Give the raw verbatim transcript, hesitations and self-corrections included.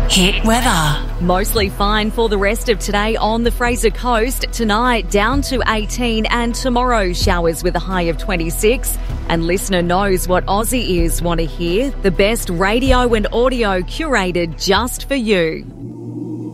Hit weather. Mostly fine for the rest of today on the Fraser Coast. Tonight down to eighteen and tomorrow showers with a high of twenty-six. And listener knows what Aussie ears want to hear. The best radio and audio curated just for you.